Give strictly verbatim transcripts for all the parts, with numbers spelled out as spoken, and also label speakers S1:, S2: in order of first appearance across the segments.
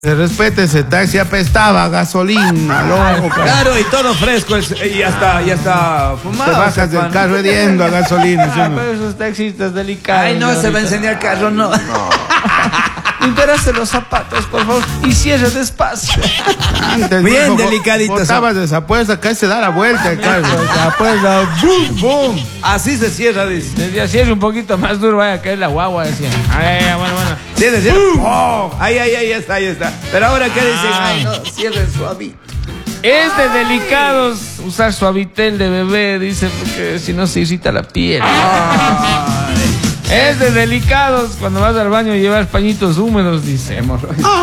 S1: Se respete, ese taxi apestaba a gasolina, loco.
S2: Claro, y todo fresco, y hasta, y hasta fumado.
S1: Te bajas del carro hediendo a gasolina. ¿Sí, no?
S3: Pero esos taxistas delicados.
S2: Ay, no, se va a encender el carro, no.
S3: Liberaste los zapatos, por favor, y cierra despacio.
S1: Antes,
S2: bien
S1: dijo,
S2: delicadito.
S1: botabas de esa puesta, acá se da la vuelta el carro.
S3: La puerta, boom, boom.
S2: Así se cierra, dice.
S3: Decía, cierra un poquito más duro, vaya a caer la guagua, decía. Ay, ay, bueno, bueno.
S2: Sí, decía. Oh, ahí, ahí, ahí está, ahí está. Pero ahora, ¿qué dicen? Ay, no, cierren suavito.
S3: Es de delicados usar suavitel de bebé, dice, porque si no se irrita la piel.
S2: Ay.
S3: Es de delicados cuando vas al baño y llevas pañitos húmedos, dice. Del,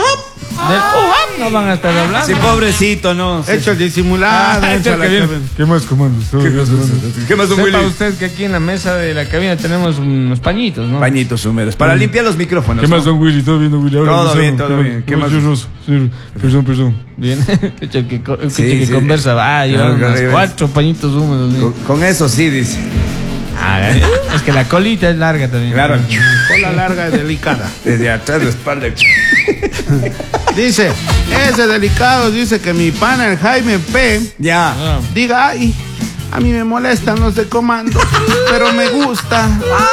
S3: no van a estar hablando.
S2: Sí, pobrecito, no.
S1: Hecho el disimulado.
S3: Ah,
S1: hecho
S3: hecho
S1: la
S3: que bien.
S1: cabeza.
S4: ¿Qué más comandos?
S2: ¿Qué más, don
S3: Sepa
S2: Willy?
S3: usted que aquí en la mesa de la cabina tenemos unos pañitos, ¿no?
S2: Pañitos húmedos. Para limpiar los micrófonos.
S4: ¿Qué más,
S2: ¿no?
S4: don Willy? ¿Todo bien, don Willy? Ahora
S2: Todo
S4: empezamos.
S2: bien, todo bien. ¿Qué más?
S4: Churros, señor. Perdón, perdón.
S3: Bien. Escucha el que, co- escucha
S2: Sí,
S3: que
S2: sí.
S3: conversa. Va, lleva
S2: No,
S3: unos
S2: arriba.
S3: cuatro pañitos húmedos. ¿no?
S2: Con, con eso sí, dice.
S3: Ah, es que la colita es larga también.
S2: Claro.
S1: Cola larga y delicada.
S2: Desde atrás de la espalda.
S1: Dice, ese delicado dice que mi pana, el Jaime P,
S2: Ya.
S3: Ah.
S1: diga, ay, a mí me molestan los de comando, pero me gusta.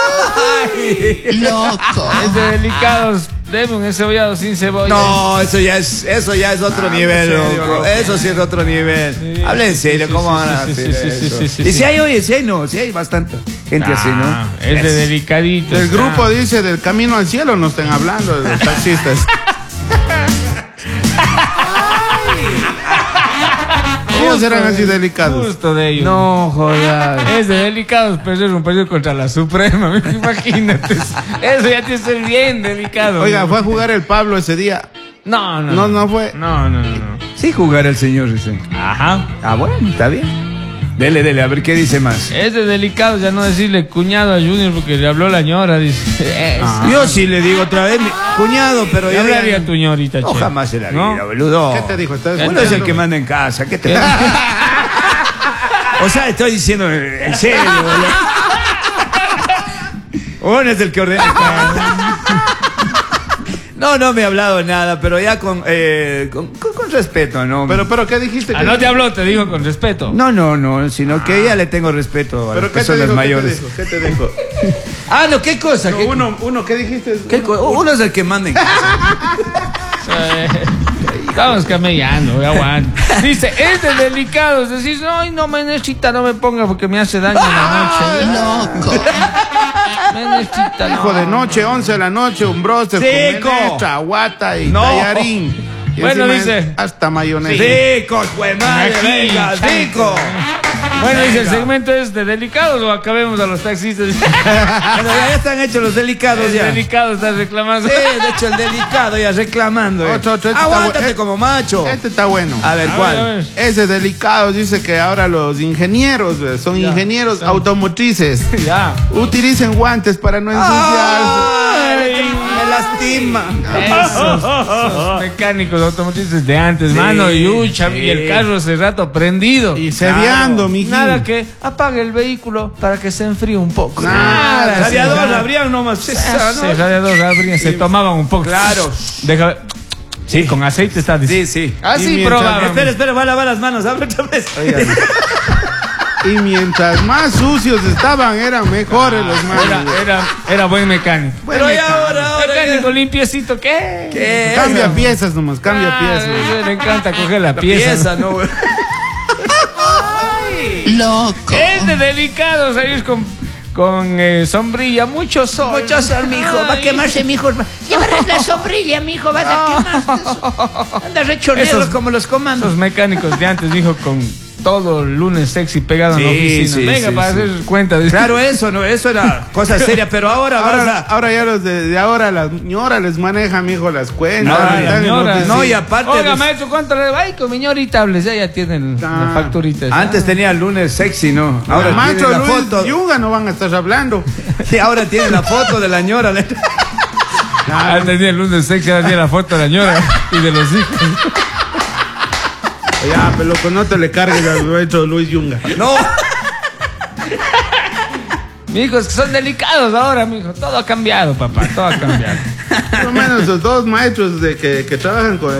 S3: Loco. Es de delicados. Deme un encebollado sin cebolla.
S2: No, eso ya es, eso ya es otro
S1: Ah,
S2: nivel,
S1: en serio,
S2: loco.
S1: loco.
S2: Eso sí es otro nivel.
S3: Sí,
S2: Habla en serio,
S3: sí,
S2: ¿cómo
S3: sí,
S2: van a
S3: sí,
S2: hacer
S3: sí, sí,
S2: eso?
S3: sí, sí,
S2: Y
S3: sí.
S2: si hay, oye, si hay, no, si hay bastante gente así,
S3: Ah,
S2: ¿no?
S3: es de delicadito.
S1: El grupo dice del camino al cielo, no estén hablando de los taxistas. ¿Cómo serán así delicados?
S3: Justo de ellos.
S2: No, jodas.
S3: Es de delicados perder un partido contra la Suprema. Imagínate. Eso ya tiene que ser bien delicado.
S1: Oiga, fue a jugar el Pablo ese día.
S3: No, no.
S1: No, no fue.
S3: No, no, no. no.
S2: Sí jugar el señor, dice.
S3: Ajá.
S2: Ah, bueno, está bien. Dele, dele, a ver qué dice más.
S3: Es de delicado ya no decirle cuñado a Junior porque le habló la ñora. Dice.
S1: Ah.
S2: Yo sí le digo otra vez, mi cuñado, pero
S3: ¿Qué
S2: yo
S3: hablaría tu ñorita,
S2: no
S3: che?
S2: jamás se la
S3: ¿No?
S2: vida, boludo.
S1: ¿Qué te dijo? ¿Estás
S2: Uno es el
S1: escuchando?
S2: que manda en casa, ¿qué te O sea, estoy diciendo en serio, boludo. Uno es el que ordena. No, no me ha hablado nada, pero ya con, eh, con, con, con respeto, ¿no?
S1: Pero, pero, ¿qué dijiste?
S3: Ah,
S1: ¿Qué
S3: no te
S1: dijiste?
S3: habló, te dijo con respeto.
S2: No, no, no, sino que ya le tengo respeto a
S1: ¿Pero
S2: las
S1: qué te
S2: personas
S1: dijo?
S2: mayores.
S1: ¿Qué te dijo? ¿Qué te dijo?
S2: Ah, no, ¿qué cosa?
S1: No,
S2: ¿Qué,
S1: uno, uno, ¿qué dijiste?
S2: qué co- uno es el que manda en casa.
S3: Eh, Estamos camellando, ya aguanta. Dice, es de delicados. Decís, no, no, menechita, no me ponga porque me hace daño en la noche. Loco. Menechita, no.
S1: Hijo de noche, once de la noche, un broster
S2: Seco.
S1: con menestra, guata y
S2: No.
S1: tallarín. Y
S3: Bueno,
S1: encima
S3: dice.
S1: hasta mayonesa.
S2: Rico, pues madre,
S3: Aquí,
S2: venga, rico.
S3: Bueno, dice, el
S2: Venga.
S3: segmento es de delicados o acabemos a los taxistas.
S2: Bueno, ya, ya están hechos los delicados
S3: El
S2: ya.
S3: delicado está reclamando.
S2: Sí, de hecho el delicado ya reclamando. ya.
S1: Otro, otro, este está
S2: Aguántate
S1: bu-
S2: como macho.
S1: Este está bueno.
S2: A ver,
S3: A
S2: ¿cuál?
S3: ver, a ver.
S1: Ese delicado dice que ahora los ingenieros eh, son
S3: Ya.
S1: ingenieros automotrices.
S3: Ya.
S1: Utilicen guantes para no ensuciarse.
S2: Ay, me lastima.
S3: Esos, esos mecánicos automotrices de antes,
S2: Sí,
S3: mano, y ucha,
S2: sí.
S3: y el carro hace rato prendido.
S1: Y cebeando, mijín.
S3: Nada que apague el vehículo para que se enfríe un poco.
S1: Nada,
S2: Radiador,
S3: sí, nada.
S2: abrían nomás.
S3: Sí, radiador, abrían, se tomaban un poco.
S2: Claro.
S3: Deja, sí, con aceite está diciendo.
S2: Sí, sí.
S3: Así
S1: Y mientras-
S3: probaban.
S2: Espera, espera, va a lavar las manos. Abre otra vez.
S1: Oigan. Y mientras más sucios estaban, eran mejores los manos.
S3: Era, era, era buen mecánico.
S2: Pero ya ahora, ahora.
S3: Mecánico limpiecito, ¿qué?
S2: ¿Qué?
S1: Cambia
S2: Eso.
S1: piezas nomás, cambia
S3: Ah,
S1: piezas.
S3: Le encanta coger la,
S2: La
S3: pieza.
S2: pieza, ¿no? güey?
S3: Es de delicado salir con, con eh, sombrilla, mucho sol.
S2: Mucho sol, mijo. Va a
S3: Ay.
S2: quemarse, mijo.
S5: Llévales la sombrilla, mijo, vas a quemarte. Anda rechonero
S3: Esos-
S5: como los comandos.
S3: Esos mecánicos de antes, dijo, con todo el lunes sexy pegado en la
S2: Sí,
S3: oficina.
S2: sí,
S3: Venga,
S2: sí,
S3: para
S2: sí.
S3: hacer cuenta. dice.
S2: Claro, eso, no, eso era cosa seria, pero ahora,
S1: Ahora,
S2: ahora,
S1: ahora ya los de, de ahora, las ñoras les manejan, mijo, las cuentas.
S2: No,
S1: están
S2: la
S1: en
S3: señora,
S1: oficina.
S2: no, y aparte,
S3: Oiga,
S2: des-
S3: maestro, ¿cuánto le va? Ay, con mi ñorita hables, ya, ya tienen
S1: Ah.
S3: la facturita.
S2: antes tenía lunes sexy, ¿no?
S1: Ahora,
S2: Ahora
S1: macho
S2: tiene la
S1: Luis
S2: foto.
S1: Yunga no van a estar hablando.
S2: Sí, ahora tiene la foto de la ñora.
S3: Antes tenía el lunes sexy, ahora tiene la foto de la ñora y de los hijos.
S1: Ya, pero loco, no te le cargues al maestro Luis Yunga.
S2: No.
S3: Mijos, que son delicados ahora, mijo. Todo ha cambiado, papá, todo ha cambiado.
S1: Por lo menos los dos maestros de que, que trabajan con